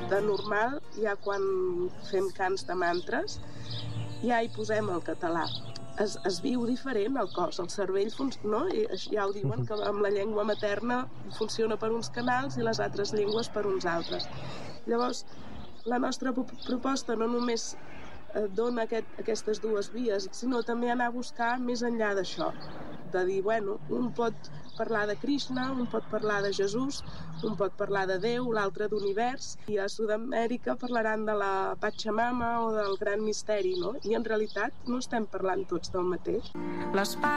de normal, ja quan fem cants de mantres, ja hi posem el català. Es viu diferent el cos, el cervell, no? I ja ho diuen, que amb la llengua materna funciona per uns canals i les altres llengües per uns altres. Llavors, la nostra proposta no només dona aquestes dues vies, sinó també anar a buscar més enllà d'això, de dir, bueno, un pot parlar de Krishna, un pot parlar de Jesús, un pot parlar de Déu, l'altre d'univers, i a Sud-amèrica parlaran de la Pachamama o del gran misteri, no? I en realitat no estem parlant tots del mateix.